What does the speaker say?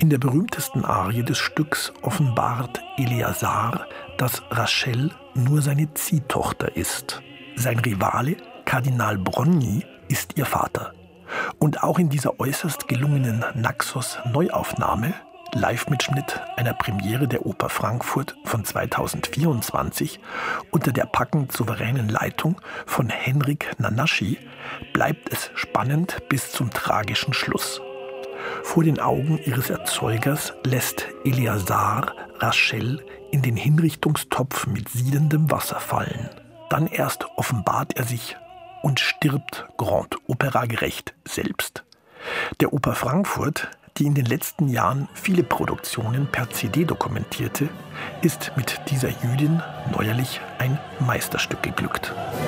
In der berühmtesten Arie des Stücks offenbart Eleazar, dass Rachel nur seine Ziehtochter ist. Sein Rivale, Kardinal Brogni, ist ihr Vater. Und auch in dieser äußerst gelungenen Naxos-Neuaufnahme, Live-Mitschnitt einer Premiere der Oper Frankfurt von 2024 unter der packend souveränen Leitung von Henryk Nanaschi, bleibt es spannend bis zum tragischen Schluss. Vor den Augen ihres Erzeugers lässt Eleazar Rachel in den Hinrichtungstopf mit siedendem Wasser fallen. Dann erst offenbart er sich und stirbt Grand Opera gerecht selbst. Der Oper Frankfurt, die in den letzten Jahren viele Produktionen per CD dokumentierte, ist mit dieser Jüdin neuerlich ein Meisterstück geglückt.